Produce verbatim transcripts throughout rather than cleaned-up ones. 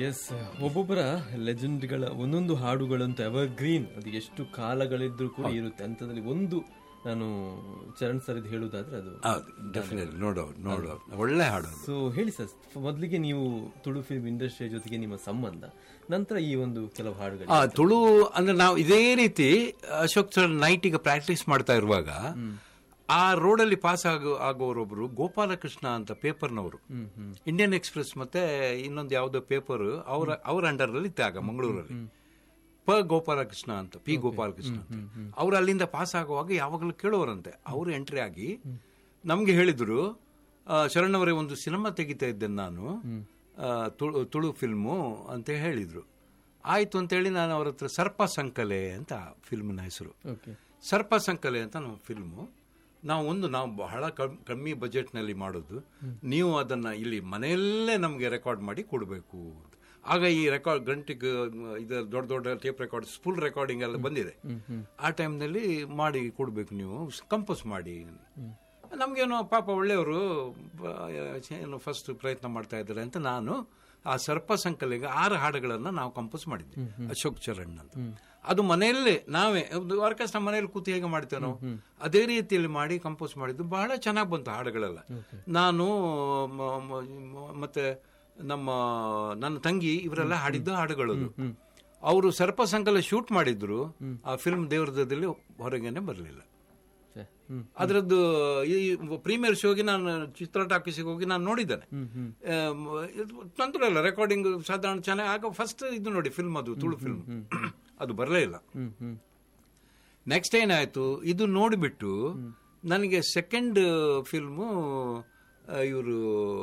S, ಒಬ್ಬೊಬ್ಬರ ಲೆಜೆಂಡ್ಗಳ ಒಂದೊಂದು ಹಾಡುಗಳಂತೂ ever green, ಅದು ಎಷ್ಟು ಕಾಲಗಳಿದ್ರೂ ಕೂಡ ಇರುತ್ತೆ. ಅಂಥದ್ರಲ್ಲಿ ಒಂದು ನಾನು ಚರಣ್ ಸರ್ ಇದು ಹೇಳುವುದಾದ್ರೆ ಅದು ಡೆಫಿನೆಟ್ಲಿ ನೋಡೋ ನೋಡೋ ಒಳ್ಳೆ ಹಾಡು. ಸೊ ಹೇಳಿ ಸರ್, ಮೊದಲಿಗೆ ನೀವು ತುಳು ಫಿಲ್ಮ್ ಇಂಡಸ್ಟ್ರಿಯ ಜೊತೆಗೆ ನಿಮ್ಮ ಸಂಬಂಧ, ನಂತರ ಈ ಒಂದು ಕೆಲವು ಹಾಡುಗಳು. ತುಳು ಅಂದ್ರೆ ನಾವು ಇದೇ ರೀತಿ ಅಶೋಕ್ ಸರ್ ನೈಟಿಗೆ ಪ್ರಾಕ್ಟೀಸ್ ಮಾಡ್ತಾ ಇರುವಾಗ ಆ ರೋಡಲ್ಲಿ ಪಾಸ್ ಆಗೋ ಆಗೋರೊಬ್ರು ಗೋಪಾಲಕೃಷ್ಣ ಅಂತ ಪೇಪರ್ನವರು, ಇಂಡಿಯನ್ ಎಕ್ಸ್ಪ್ರೆಸ್ ಮತ್ತೆ ಇನ್ನೊಂದು ಯಾವುದೋ ಪೇಪರ್ ಅವರ ಅವ್ರ ಅಂಡರ್ನಲ್ಲಿ ಇತ್ತಾಗ ಮಂಗಳೂರಲ್ಲಿ ಪ ಗೋಪಾಲಕೃಷ್ಣ ಅಂತ, ಪಿ ಗೋಪಾಲಕೃಷ್ಣ ಅಂತ. ಅವ್ರು ಅಲ್ಲಿಂದ ಪಾಸ್ ಆಗುವಾಗ ಯಾವಾಗಲೂ ಕೇಳೋರಂತೆ. ಅವರು ಎಂಟ್ರಿ ಆಗಿ ನಮ್ಗೆ ಹೇಳಿದ್ರು, ಶರಣವರೇ ಒಂದು ಸಿನಿಮಾ ತೆಗಿತಾ ಇದ್ದೇನೆ ನಾನು, ತುಳು ತುಳು ಫಿಲ್ಮು ಅಂತ ಹೇಳಿದ್ರು. ಆಯ್ತು ಅಂತೇಳಿ ನಾನು ಅವ್ರ ಹತ್ರ ಸರ್ಪ ಸಂಕಲೆ ಅಂತ ಫಿಲ್ಮ್ನ ಹೆಸರು, ಸರ್ಪ ಸಂಕಲೆ ಅಂತ ನಮ್ಮ ಫಿಲ್ಮು. ನಾವು ಒಂದು ನಾವು ಬಹಳ ಕಮ್ಮಿ ಬಜೆಟ್ನಲ್ಲಿ ಮಾಡೋದು, ನೀವು ಅದನ್ನ ಇಲ್ಲಿ ಮನೆಯಲ್ಲೇ ನಮಗೆ ರೆಕಾರ್ಡ್ ಮಾಡಿ ಕೊಡಬೇಕು. ಆಗ ಈ ರೆಕಾರ್ಡ್ ಗಂಟೆಗೆ ಇದು ದೊಡ್ಡ ದೊಡ್ಡ ಟೇಪ್ ರೆಕಾರ್ಡ್ ಫುಲ್ ರೆಕಾರ್ಡಿಂಗ್ ಎಲ್ಲ ಬಂದಿದೆ. ಆ ಟೈಮ್ನಲ್ಲಿ ಮಾಡಿ ಕೊಡಬೇಕು, ನೀವು ಕಂಪೋಸ್ ಮಾಡಿ. ನಮಗೇನು ಪಾಪ ಒಳ್ಳೆಯವರು ಏನು ಫಸ್ಟ್ ಪ್ರಯತ್ನ ಮಾಡ್ತಾ ಇದ್ದಾರೆ ಅಂತ ನಾನು ಆ ಸರ್ಪ ಸಂಕಲೆಗೆ ಆರು ಹಾಡುಗಳನ್ನು ನಾವು ಕಂಪೋಸ್ ಮಾಡಿದ್ವಿ, ಅಶೋಕ್ ಚರಣ್ ಅಂತ. ಅದು ಮನೆಯಲ್ಲೇ ನಾವೇ ಆರ್ಕೆಸ್ಟ್ರಾ ಮನೆಯಲ್ಲಿ ಕೂತು ಹೇಗೆ ಮಾಡ್ತೇವೆ ನಾವು, ಅದೇ ರೀತಿಯಲ್ಲಿ ಮಾಡಿ ಕಂಪೋಸ್ ಮಾಡಿದ್ದು. ಬಹಳ ಚೆನ್ನಾಗಿ ಬಂತು ಹಾಡುಗಳೆಲ್ಲ. ನಾನು ಮತ್ತೆ ನಮ್ಮ ನನ್ನ ತಂಗಿ ಇವರೆಲ್ಲ ಹಾಡಿದ್ದು ಹಾಡುಗಳು. ಅವರು ಸರ್ಪ ಸಂಕಲ ಶೂಟ್ ಮಾಡಿದ್ರು, ಆ ಫಿಲ್ಮ್ ದೇವರದಲ್ಲಿ ಹೊರಗೇನೆ ಬರಲಿಲ್ಲ. ಅದರದ್ದು ಈ ಪ್ರೀಮಿಯರ್ ಶೋಗೆ ನಾನು ಚಿತ್ರ ಟಾಕೀಸಿಗೆ ಹೋಗಿ ನಾನು ನೋಡಿದ್ದೇನೆ. ತೊಂದರೆ ಇಲ್ಲ, ರೆಕಾರ್ಡಿಂಗ್ ಸಾಧಾರಣ ಚೆನ್ನಾಗಿ. ಆಗ ಫಸ್ಟ್ ಇದು ನೋಡಿ ಫಿಲ್ಮ್, ಅದು ತುಳು ಫಿಲ್ಮ್, ಅದು ಬರಲೇ ಇಲ್ಲ. ನೆಕ್ಸ್ಟ್ ಏನಾಯ್ತು, ಇದು ನೋಡಿಬಿಟ್ಟು ನನಗೆ ಸೆಕೆಂಡ್ ಫಿಲ್ಮು ಇವರು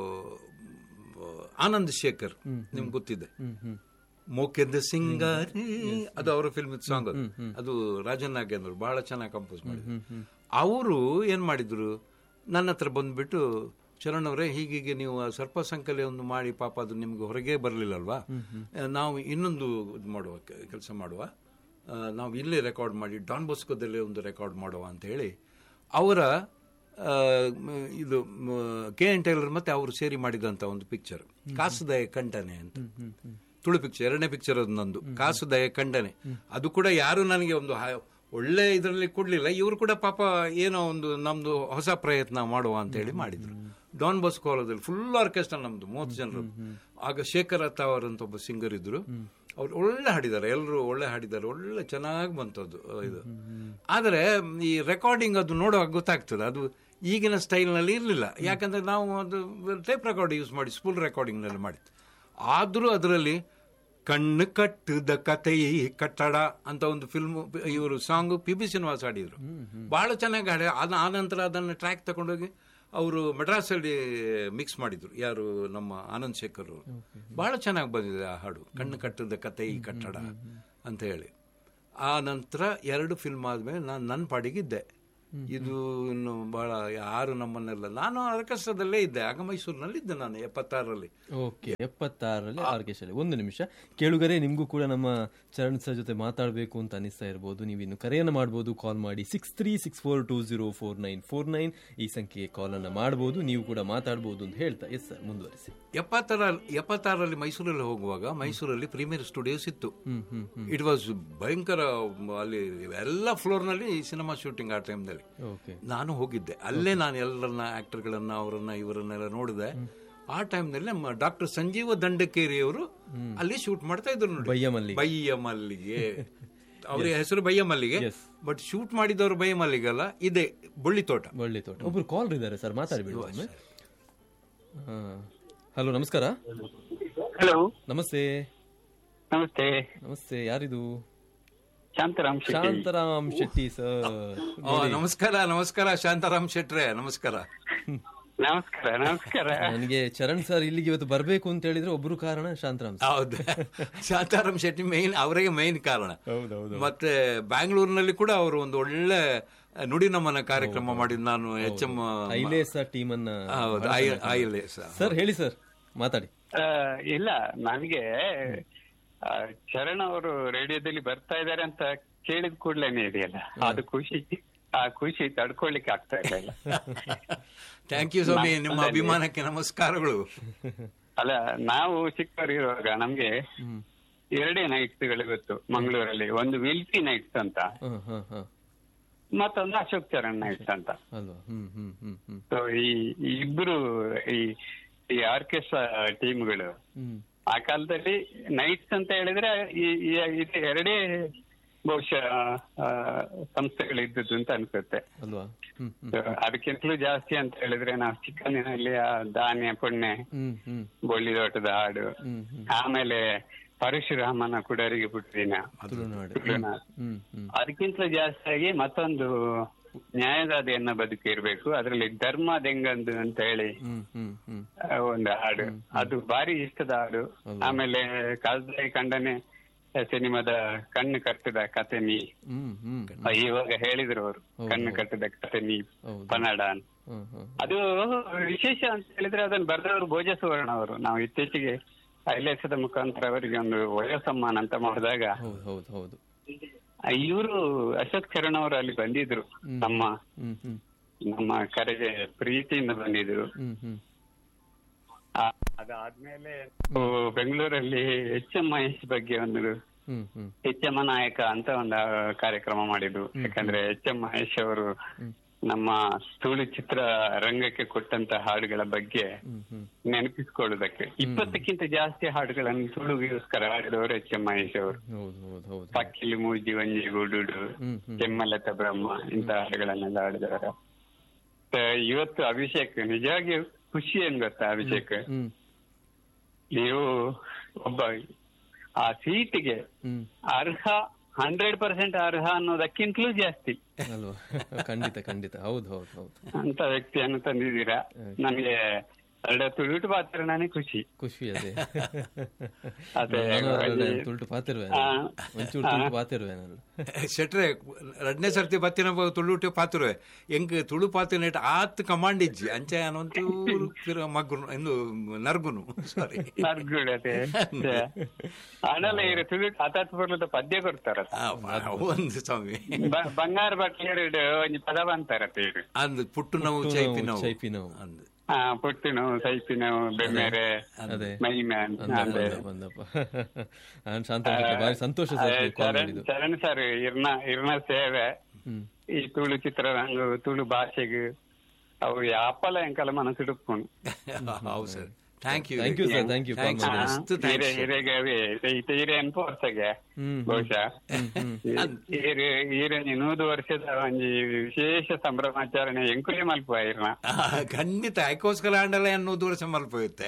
ಆನಂದ್ ಶೇಖರ್, ನಿಮ್ಗೆ ಗೊತ್ತಿದೆ, ಮೋಕೆದ ಸಿಂಗಾರಿ, ಅದು ಅವರ ಫಿಲ್ಮ್ ಸಾಂಗ್. ಅದು ಅದು ರಾಜನ್ ನಾಗೇಂದ್ರ ಬಹಳ ಚೆನ್ನಾಗಿ ಕಂಪೋಸ್ ಮಾಡಿದ್ರು. ಅವರು ಏನ್ ಮಾಡಿದ್ರು, ನನ್ನ ಹತ್ರ ಬಂದ್ಬಿಟ್ಟು, ಚರಣ್ ಅವರೇ ಹೀಗೀಗೆ ನೀವು ಸರ್ಪ ಸಂಕಲೆ ಒಂದು ಮಾಡಿ, ಪಾಪ ಅದು ನಿಮ್ಗೆ ಹೊರಗೆ ಬರಲಿಲ್ಲಲ್ವಾ, ನಾವು ಇನ್ನೊಂದು ಇದು ಮಾಡುವ ಕೆಲಸ ಮಾಡುವ, ನಾವು ಇಲ್ಲೇ ರೆಕಾರ್ಡ್ ಮಾಡಿ ಡಾನ್ ಬೊಸ್ಕೋದಲ್ಲೇ ಒಂದು ರೆಕಾರ್ಡ್ ಮಾಡುವ ಅಂತ ಹೇಳಿ ಅವರ ಇದು ಕೆ ಎನ್ ಟೈಲರ್ ಮತ್ತೆ ಅವರು ಸೇರಿ ಮಾಡಿದಂತ ಒಂದು ಪಿಕ್ಚರ್ ಕಾಸುದಯ ಕಂಡನೆ ಅಂತ, ತುಳು ಪಿಕ್ಚರ್, ಎರಡನೇ ಪಿಕ್ಚರ್ ಅದು ನಂದು, ಕಾಸುದಯ ಕಂಡನೆ. ಅದು ಕೂಡ ಯಾರು ನನಗೆ ಒಂದು ಒಳ್ಳೆ ಇದರಲ್ಲಿ ಕೊಡ್ಲಿಲ್ಲ. ಇವರು ಕೂಡ ಪಾಪ ಏನೋ ಒಂದು ನಮ್ದು ಹೊಸ ಪ್ರಯತ್ನ ಮಾಡುವ ಅಂತ ಹೇಳಿ ಮಾಡಿದ್ರು. ಡಾನ್ ಬೊಸ್ಕೋ ಹಾಲದಲ್ಲಿ ಫುಲ್ ಆರ್ಕೆಸ್ಟ್ರಾ ನಮ್ದು, ಮೂವತ್ತು ಜನರು. ಆಗ ಶೇಖರ್ ಅತ್ತಾವರ್ ಅಂತ ಒಬ್ಬ ಸಿಂಗರ್ ಇದ್ರು, ಅವ್ರು ಒಳ್ಳೆ ಹಾಡಿದ್ದಾರೆ, ಎಲ್ಲರೂ ಒಳ್ಳೆ ಹಾಡಿದ್ದಾರೆ, ಒಳ್ಳೆ ಚೆನ್ನಾಗಿ ಬಂತದ್ದು ಇದು. ಆದರೆ ಈ ರೆಕಾರ್ಡಿಂಗ್ ಅದು ನೋಡುವಾಗ ಗೊತ್ತಾಗ್ತದೆ, ಅದು ಈಗಿನ ಸ್ಟೈಲ್ನಲ್ಲಿ ಇರಲಿಲ್ಲ. ಯಾಕಂದ್ರೆ ನಾವು ಅದು ಟೇಪ್ ರೆಕಾರ್ಡ್ ಯೂಸ್ ಮಾಡಿ ಸ್ಪೂಲ್ ರೆಕಾರ್ಡಿಂಗ್ನಲ್ಲಿ ಮಾಡಿತ್ತು. ಆದರೂ ಅದರಲ್ಲಿ ಕಣ್ಣು ಕಟ್ಟದ ಕಥೆ ಕಟ್ಟಡ ಅಂತ ಒಂದು ಫಿಲ್ಮ್, ಇವರು ಸಾಂಗ್ ಪಿ ಬಿ ಶ್ರೀನಿವಾಸ್ ಹಾಡಿದ್ರು, ಬಹಳ ಚೆನ್ನಾಗಿ ಹಾಡಿ. ಅದ ಆನಂತರ ಅದನ್ನು ಟ್ರ್ಯಾಕ್ ತಗೊಂಡೋಗಿ ಅವರು ಮೆಡ್ರಾಸಲ್ಲಿ ಮಿಕ್ಸ್ ಮಾಡಿದ್ರು, ಯಾರು ನಮ್ಮ ಆನಂದ್ ಶೇಖರ್ ಅವರು. ಬಹಳ ಚೆನ್ನಾಗಿ ಬಂದಿದೆ ಆ ಹಾಡು, ಕಣ್ಣು ಕಟ್ಟದ ಕಥೆ ಈ ಕಟ್ಟಡ ಅಂತ ಹೇಳಿ. ಆ ನಂತರ ಎರಡು ಫಿಲ್ಮ್ ಆದ್ಮೇಲೆ ನಾನು ನನ್ನ ಪಾಡಿಗಿದ್ದೆ. ಇದು ಇನ್ನು ಬಹಳ ಯಾರು ನಮ್ಮನ್ನೆಲ್ಲ, ನಾನು ಆರ್ಕೆಸ್ಟ್ರಾದಲ್ಲೇ ಇದ್ದೆ, ಆಗ ಮೈಸೂರಿನಲ್ಲಿ ಇದ್ದೆ ನಾನು ಎಪ್ಪತ್ತಾರರಲ್ಲಿ. Okay, ಎಪ್ಪತ್ತಾರರಲ್ಲಿ orchestra. ಒಂದು ನಿಮಿಷ ಕೇಳುಗರೆ, ನಿಮಗೂ ಕೂಡ ನಮ್ಮ ಚರಣ್ ಸರ್ ಜೊತೆ ಮಾತಾಡಬೇಕು ಅಂತ ಅನಿಸ್ತಾ ಇರಬಹುದು. ನೀವು ಇನ್ನು ಕರೆಯನ್ನು ಮಾಡಬಹುದು, ಕಾಲ್ ಮಾಡಿ six three six four two zero four nine four nine ಈ ಸಂಖ್ಯೆಗೆ ಕಾಲ್ ಅನ್ನ ಮಾಡಬಹುದು, ನೀವು ಕೂಡ ಮಾತಾಡಬಹುದು ಅಂತ ಹೇಳ್ತಾ. ಎಸ್ ಸರ್, ಮುಂದುವರಿಸಿ. ಎಪ್ಪತ್ತರ ಎಪ್ಪತ್ತಾರರಲ್ಲಿ ಮೈಸೂರಲ್ಲಿ ಹೋಗುವಾಗ ಮೈಸೂರಲ್ಲಿ ಪ್ರೀಮಿಯರ್ ಸ್ಟುಡಿಯೋಸ್ ಇತ್ತು. ಇಟ್ ವಾಸ್ ಭಯಂಕರ, ಅಲ್ಲಿ ಎಲ್ಲ ಫ್ಲೋರ್ ನಲ್ಲಿ ಸಿನಿಮಾ ಶೂಟಿಂಗ್ ಆ ಟೈಮ್ನಲ್ಲಿ. ನಾನು ಹೋಗಿದ್ದೆ ಅಲ್ಲೇ, ನಾನು ಎಲ್ಲರನ್ನ ಆಕ್ಟರ್ಗಳನ್ನ ಅವರನ್ನ ಇವರನ್ನೆಲ್ಲ ನೋಡಿದೆ. ಆ ಟೈಮ್ನಲ್ಲಿ ನಮ್ಮ ಡಾಕ್ಟರ್ ಸಂಜೀವ ದಂಡಕೇರಿ ಅವರು ಅಲ್ಲಿ ಶೂಟ್ ಮಾಡ್ತಾ ಇದ್ರು ನೋಡಿ, ಬಯ್ಯ ಮಲ್ಲಿಗೆ, ಅವರ ಹೆಸರು ಬಯ್ಯ ಮಲ್ಲಿಗೆ, ಬಟ್ ಶೂಟ್ ಮಾಡಿದವರು ಬಯ್ಯ ಮಲ್ಲಿಗೆ ಅಲ್ಲ, ಇದೆ ಬಳ್ಳಿ ತೋಟ. ಬಳ್ಳಿ ತೋಟ. ಒಬ್ರು ಕಾಲ್ ಇದ್ದಾರೆ ಸರ್, ಮಾತಾಡಿಬಿಡುವ. ಹಲೋ, ನಮಸ್ಕಾರ. ಹಲೋ, ನಮಸ್ತೆ. ನಮಸ್ತೆ. ನಮಸ್ತೆ, ಯಾರಿದು? ಶಾಂತರಾಮ್ ಶಾಂತರಾಮ್ ಶೆಟ್ಟಿ ಸರ್. ನಮಸ್ಕಾರ. ನಮಸ್ಕಾರ ಶಾಂತರಾಮ್ ಶೆಟ್ರೆ, ನಮಸ್ಕಾರ. ನಮಸ್ಕಾರ. ನಮಸ್ಕಾರ. ನನಗೆ ಚರಣ್ ಸರ್ ಇಲ್ಲಿಗೆ ಇವತ್ತು ಬರಬೇಕು ಅಂತ ಹೇಳಿದ್ರೆ ಒಬ್ರು ಕಾರಣ ಶಾಂತರಾಮ್. ಹೌದು, ಶಾಂತಾರಾಮ್ ಶೆಟ್ಟಿ ಮೇನ್, ಅವರಿಗೆ ಮೇನ್ ಕಾರಣ. ಮತ್ತೆ ಬ್ಯಾಂಗ್ಳೂರಿನಲ್ಲಿ ಕೂಡ ಅವರು ಒಂದು ಒಳ್ಳೆ ನುಡಿ ನಮನ ಕಾರ್ಯಕ್ರಮ ಮಾಡಿದ್ ನಾನು ಎಚ್ ಎಂ ಐಲೇಸ ಟೀಮ್ ಅನ್ನ. ಹೌದು, ಐಲೇಸ ಸರ್. ಹೇಳಿ ಸರ್, ಮಾತಾಡಿ. ಇಲ್ಲ, ನನಗೆ ಚರಣ್ ಅವರು ರೇಡಿಯೋದಲ್ಲಿ ಬರ್ತಾ ಇದ್ದಾರೆ ಅಂತ ಕೇಳಿದ ಕೂಡ್ಲೇನೆ ಇದೆಯಲ್ಲ, ಅದು ಖುಷಿ, ಆ ಖುಷಿ ತಡ್ಕೊಳ್ಲಿಕ್ಕೆ ಆಗ್ತಾ ಇಲ್ಲ. ಥ್ಯಾಂಕ್ ಯು ಸ್ವಾಮಿ, ನಿಮ್ಮ ಅಭಿಮಾನಕ್ಕೆ ನಮಸ್ಕಾರಗಳು. ಅಲ್ಲ ನಾವು ಚಿಕ್ಕವರಿರುವಾಗ ನಮ್ಗೆ ಎರಡೇ ನೈಟ್ಸ್ಗಳು ಗೊತ್ತು ಮಂಗಳೂರಲ್ಲಿ. ಒಂದು ವಿಲ್ಕಿ ನೈಟ್ಸ್ ಅಂತ, ಮತ್ತೊಂದು ಅಶೋಕ್ ಚರಣ್ ನೈಟ್ಸ್ ಅಂತ. ಸೊ ಈ ಇಬ್ರು ಈ ಈ ಆರ್ಕೆಸ್ಟ್ರಾ ಟೀಮ್ಗಳು ಆ ಕಾಲದಲ್ಲಿ ನೈಟ್ಸ್ ಅಂತ ಹೇಳಿದ್ರೆ ಇದು ಎರಡೇ ಬಹುಶಃ ಸಂಸ್ಥೆಗಳಿದ್ದದ್ದು ಅಂತ ಅನ್ಸುತ್ತೆ. ಅದಕ್ಕಿಂತಲೂ ಜಾಸ್ತಿ ಅಂತ ಹೇಳಿದ್ರೆ ನಾವು ಚಿಕ್ಕಂದಿನಲ್ಲಿ ಧಾನ್ಯ ಪುಣ್ಯ, ಬೊಳ್ಳಿದೋಟದ ಹಾಡು, ಆಮೇಲೆ ಪರಶುರಾಮನ ಕುಡರಿಗೆ ಪುಟ್ಟಿನ, ಅದಕ್ಕಿಂತಲೂ ಜಾಸ್ತಿಯಾಗಿ ಮತ್ತೊಂದು ನ್ಯಾಯದಾದೆಯನ್ನ ಬದುಕಿ ಇರ್ಬೇಕು, ಅದ್ರಲ್ಲಿ ಧರ್ಮ ದೆಂಗಂದು ಅಂತ ಹೇಳಿ ಒಂದು ಹಾಡು, ಅದು ಭಾರಿ ಇಷ್ಟದ ಹಾಡು. ಆಮೇಲೆ ಕಾಲ್ದಾಯಿ ಕಂಡನೆ ಸಿನಿಮಾದ ಕಣ್ಣು ಕಟ್ಟಿದ ಕತೆ ನೀ, ಇವಾಗ ಹೇಳಿದ್ರು ಅವರು, ಕಣ್ಣು ಕಟ್ಟಿದ ಕತೆ ನೀ ಕನ್ನಡ. ಅದು ವಿಶೇಷ ಅಂತ ಹೇಳಿದ್ರೆ ಅದನ್ನು ಬರೆದವರು ಭೋಜ ಸುವರ್ಣ ಅವರು. ನಾವು ಇತ್ತೀಚೆಗೆ ಐಲೇಸದ ಮುಖಾಂತರ ಅವರಿಗೆ ಒಂದು ವಯೋಸಮ್ಮಾನ ಅಂತ ಮಾಡಿದಾಗ ಇವರು ಅಶೋಕ್ ಚರಣ್ ಅವರು ಅಲ್ಲಿ ಬಂದಿದ್ರು, ನಮ್ಮ ನಮ್ಮ ಕರೆಗೆ ಪ್ರೀತಿಯಿಂದ ಬಂದಿದ್ರು. ಅದಾದ್ಮೇಲೆ ಬೆಂಗಳೂರಲ್ಲಿ ಎಚ್ ಎಂ ಮಹೇಶ್ ಬಗ್ಗೆ ಒಂದು ಎಚ್ ಎಂ ನಾಯಕ ಅಂತ ಒಂದು ಕಾರ್ಯಕ್ರಮ ಮಾಡಿದ್ರು. ಯಾಕಂದ್ರೆ ಎಚ್ ಎಂ ಮಹೇಶ್ ಅವರು ನಮ್ಮ ತುಳು ಚಿತ್ರ ರಂಗಕ್ಕೆ ಕೊಟ್ಟಂತ ಹಾಡುಗಳ ಬಗ್ಗೆ ನೆನಪಿಸ್ಕೊಳ್ಳುವುದಕ್ಕೆ ಇಪ್ಪತ್ತಕ್ಕಿಂತ ಜಾಸ್ತಿ ಹಾಡುಗಳನ್ನು ತುಳುಗೋಸ್ಕರ ಹಾಡಿದವರು ಎಚ್ ಎಂ ಮಹೇಶ್ ಅವರು. ಪಕ್ಕಿಲಿ ಮೂಜಿ ವಂಜಿ ಗುಡುಡು, ಕೆಮ್ಮಲತ ಬ್ರಹ್ಮ ಇಂತ ಹಾಡುಗಳನ್ನೆಲ್ಲ ಹಾಡಿದವರು. ಇವತ್ತು ಅಭಿಷೇಕ್ ನಿಜವಾಗಿಯೂ ಖುಷಿ ಏನ್ ಗೊತ್ತಾ ಅಭಿಷೇಕ್, ನೀವು ಒಬ್ಬ ಆ ಸೀಟಿಗೆ ಅರ್ಹ, ಹಂಡ್ರೆಡ್ ಪರ್ಸೆಂಟ್ ಅರ್ಹ ಅನ್ನೋದಕ್ಕಿಂತಲೂ ಜಾಸ್ತಿ ಅಲ್ವಾ? ಖಂಡಿತ ಖಂಡಿತ, ಹೌದು ಹೌದು ಹೌದು, ಅಂತ ವ್ಯಕ್ತಿಯನ್ನು ತಂದಿದ್ದೀರಾ. ನನಗೆ ಎರಡು ತುಳುಟು ಪಾತ್ರ ನಾನೇ ಖುಷಿ ಖುಷಿ ಅದೇ ಅದೇ ತುಳುಟು ಪಾತಿರುವೆ ಒಂಚೂರು ತುಳುಟು ಪಾತಿರುವೆನಲ್ಲ ಶೆಟ್ರೆ ಎರಡನೇ ಸರ್ತಿ ಬತ್ತಿನ ತುಳುಟು ಪಾತಿರುವೆ ಎಂಕ್ ತುಳು ಪಾತಿನ ಆತ್ ಕಮಾಂಡ್ ಇಜ್ಜಿ ಅಂಚೆ ಅನ್ನೊಂದು ಮಗ್ಗುನು ಎಂದು ನರ್ಗುನು ಸಾರಿ ನರ್ಗುಳು ಅದೇ ಆನಲ್ಲ ಇರು ತುಳುಟು ಆತಾತ್ ಬರ್ಲದ ಪದ್ಯ ಕೊಡ್ತಾರ ಒಂದು ಸ್ವಾಮಿ ಬಂಗಾರ ಬಟ್ಲೆರಡು ಒಂದು ಪದ ಬಂತಾರತ್ತೆ ಇರು ಅಂದ್ ಪುಟ್ಟು ನೋವು ಚೈಪಿ ನೋವು ಚೈಪಿ ನೋವು ಅಂದ್ ಹಾ ಪುಟ್ಟು ನೋವು ಸೈಪಿ ನೋವು ಬೆಮ್ಮೆರೆ ಮೈಮ್ಯಾನ್ ಸಂತೋಷ. ಚರಣ್ ಸರ್ ಇರ್ನ ಇರ್ನ ಸೇವೆ ಈ ತುಳು ಚಿತ್ರರಂಗ ತುಳು ಭಾಷೆಗೆ ಅವು ಯಾಪಲ ಎಂಕಲ ಮನಸ್ಸಿಡುಕೊಂಡು. ಹೌದು sir, thank you thank you sir, thank you. ಹಿರೇ ಅನ್ಪೋರ್ಸಗೆ ಬಹುಶಃ ಈರೆ ನೂದು ವರ್ಷದ ಒಂಜಿ ವಿಶೇಷ ಸಂಭ್ರಮಾಚರಣೆ ಎಂಕುಲೆ ಮಲ್ಪುವ ಇರ್ನ ಖಂಡಿತ ಐಕೋಸ್ಕರ ಆಂಡಲ ನೂದು ವರ್ಷ ಮಲ್ಪುತ್ತೆ.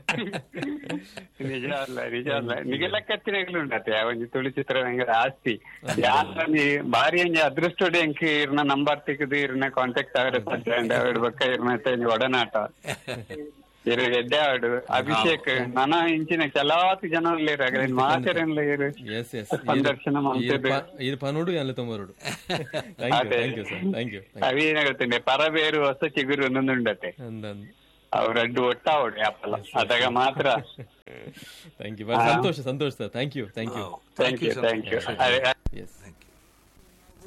ನಿಜ ಅಲ್ಲ ನಿಜ ಅಲ್ಲ ನಿಗೆಲ್ಲ ಕತ್ತಿನಗಳು ಉಂಡತೆ ಒಂಜಿ ತುಳು ಚಿತ್ರರಂಗದ ಆಸ್ತಿ ಯಾರ ಬಾರಿ ಒಂಜಿ ಅದೃಷ್ಟೋಡೆ ಎಂಕ್ ಇರ್ನ ನಂಬರ್ ತೆಗೆದು ಇರ್ನ ಕಾಂಟ್ಯಾಕ್ಟ್ ಆಗ ಬಕ್ಕ ಇರ್ನ ಒಡನಾಟ ಇರು ಎಡ್ಡೆ ಹಾಡು ಅಭಿಷೇಕ್ ನನ ಇಂಚಿನ ಕೆಲವಾರು ಜನ ಮಾತಾಡಲ್ಲ ಸಂದರ್ಶನ ಪನೋಡು ಎಲ್ಲ ತೊಂಬರೋಡು ಅವೇನ ಗೊತ್ತೇನೆ ಪರಬೇರು ಹೊಸ ಚಿಗುರು ಒಂದೊಂದುಂಡತೆ ಅವ್ರಡ್ಡು ಒಟ್ಟಾವಡು ಅಪ್ಪಲ್ಲ ಅದಾಗ ಮಾತ್ರ. Thank you, Santhosh Santhosh sir, thank you thank you thank you thank you.